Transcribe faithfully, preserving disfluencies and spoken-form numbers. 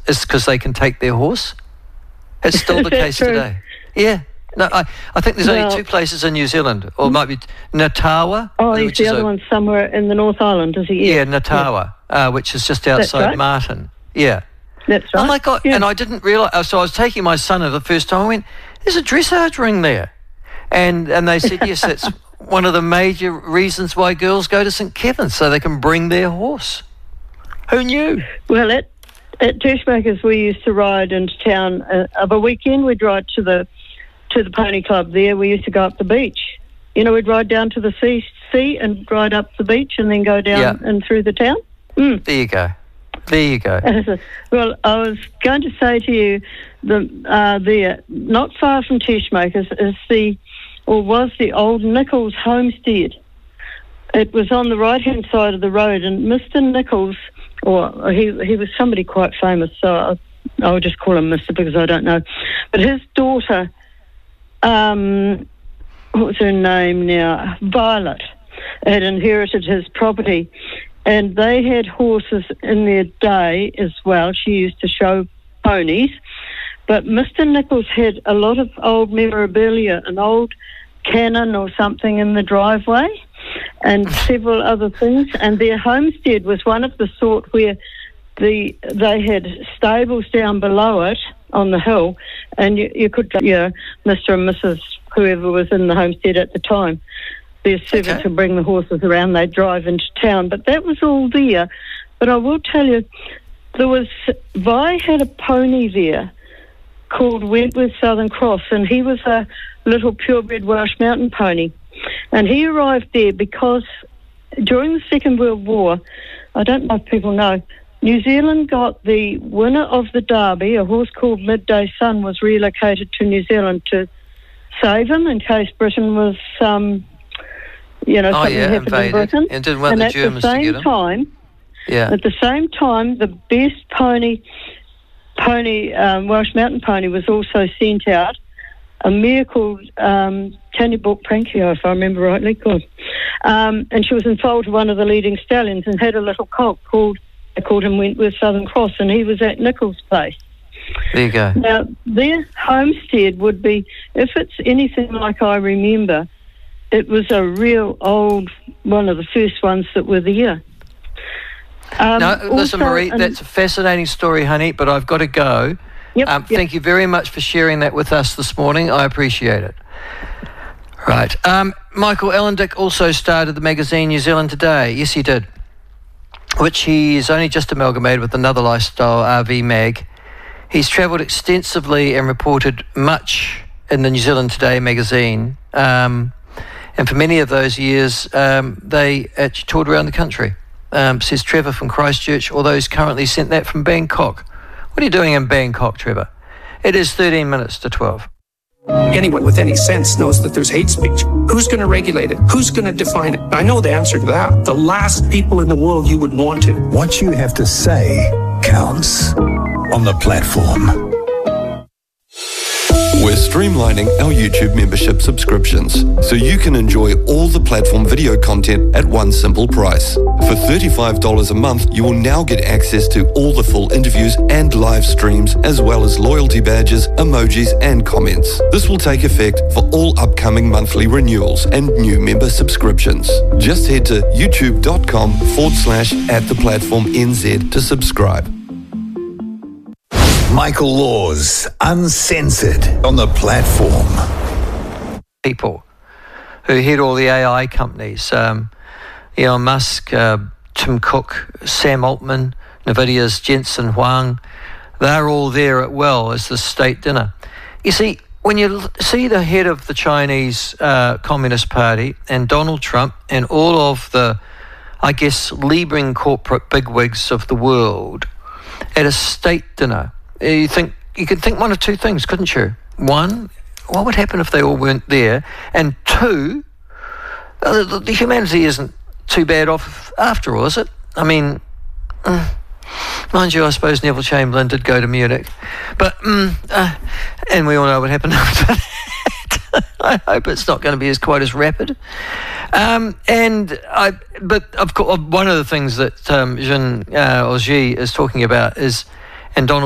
is because they can take their horse. It's still the case true? today. Yeah. No, I, I think there's Well, only two places in New Zealand, or it might be Ngātawa. Oh, he's which the is other a, one somewhere in the North Island, is he? Yeah, Ngātawa, uh, which is just outside right. Martin. Yeah. That's right. Oh my God! Yeah. And I didn't realise. So I was taking my son for the first time. I went, "There's a dressage ring there," and and they said, "Yes, that's one of the major reasons why girls go to St Kevin's, so they can bring their horse." Who knew? Well, at at Dressmakers, we used to ride into town uh, of a weekend. We'd ride to the to the pony club there. We used to go up the beach. You know, we'd ride down to the sea, sea and ride up the beach, and then go down Yeah. and through the town. Mm. There you go. There you go. Well, I was going to say to you, the uh, there, not far from Dressmakers, is the, or was the old Nichols homestead. It was on the right-hand side of the road, and Mister Nichols, or he he was somebody quite famous, so I, I'll just call him Mister because I don't know. But his daughter, um, what's her name now? Violet, had inherited his property. And they had horses in their day as well. She used to show ponies. But Mister Nichols had a lot of old memorabilia, an old cannon or something in the driveway, and several other things. And their homestead was one of the sort where the they had stables down below it on the hill, and you, you could, you know, Mister and Missus whoever was in the homestead at the time, their servants Okay. would bring the horses around, they'd drive into town. But that was all there. But I will tell you, there was, Vi had a pony there called Wentworth Southern Cross, and he was a little purebred Welsh mountain pony. And he arrived there because during the Second World War, I don't know if people know, New Zealand got the winner of the Derby, a horse called Midday Sun, was relocated to New Zealand to save him in case Britain was... Um, You know, Oh, something yeah, happened in invaded. Britain. And didn't want and the at Germans the to same get 'em. time, Yeah. at the same time, the best pony, pony um, Welsh mountain pony was also sent out. A mare called um, Tannybrook Prankio, if I remember rightly, called. Um, and she was in foal to one of the leading stallions and had a little colt called, they called him Wentworth Southern Cross, and he was at Nichols' place. There you go. Now, their homestead would be, if it's anything like I remember, it was a real old, one of the first ones that were there. Um, No, listen, also, Marie, um, that's a fascinating story, honey, but I've got to go. Yep, Um, yep. Thank you very much for sharing that with us this morning. I appreciate it. Right. Um, Michael Ellendick also started the magazine New Zealand Today. Yes, he did. Which he's only just amalgamated with another lifestyle R V mag. He's travelled extensively and reported much in the New Zealand Today magazine. Um, and for many of those years, um, they actually toured around the country. Um, says Trevor from Christchurch, although he's currently sent that from Bangkok. What are you doing in Bangkok, Trevor? It is thirteen minutes to twelve. Anyone with any sense knows that there's hate speech. Who's going to regulate it? Who's going to define it? I know the answer to that. The last people in the world you would want to. What you have to say counts on the platform. We're streamlining our YouTube membership subscriptions so you can enjoy all the platform video content at one simple price. For thirty-five dollars a month, you will now get access to all the full interviews and live streams, as well as loyalty badges, emojis, and comments. This will take effect for all upcoming monthly renewals and new member subscriptions. Just head to youtube.com forward slash at the platform NZ to subscribe. Michael Laws, uncensored on the platform. People who head all the A I companies, um, Elon Musk, uh, Tim Cook, Sam Altman, NVIDIA's Jensen Huang, they're all there at well as the state dinner. You see, when you l- see the head of the Chinese uh, Communist Party and Donald Trump and all of the, I guess, leading corporate bigwigs of the world at a state dinner, you think you could think one of two things, couldn't you? One, what would happen if they all weren't there? And two, uh, the, the humanity isn't too bad off after all, is it? I mean, uh, mind you, I suppose Neville Chamberlain did go to Munich, but um, uh, and we all know what happened after that. I hope it's not going to be as quite as rapid. Um, and I, but of course, one of the things that um, Jean uh, or Xi is talking about is, and Donald.